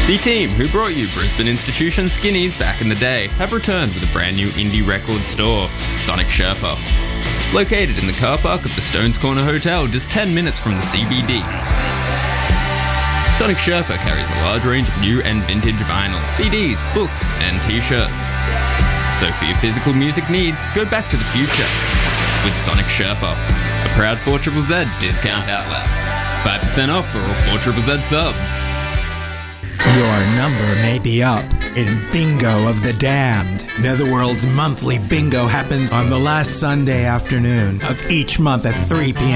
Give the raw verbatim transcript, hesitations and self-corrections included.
The team who brought you Brisbane Institution Skinnies back in the day have returned with a brand new indie record store, Sonic Sherpa. Located in the car park of the Stones Corner Hotel, just ten minutes from the C B D. Sonic Sherpa carries a large range of new and vintage vinyl, C Ds, books, and t-shirts. So for your physical music needs, go back to the future with Sonic Sherpa, a proud four Z Z Z discount outlet. five percent off for all four Z Z Z subs. Your number may be up in Bingo of the Damned. Netherworld's monthly bingo happens on the last Sunday afternoon of each month at three p.m.